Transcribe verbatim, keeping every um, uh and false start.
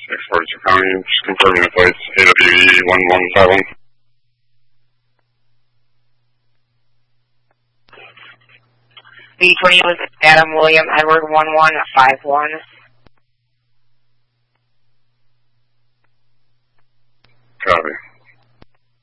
six forty-two County, just confirming the plates, A W E one one five one. B twenty was Adam William Edward one one five one. Copy.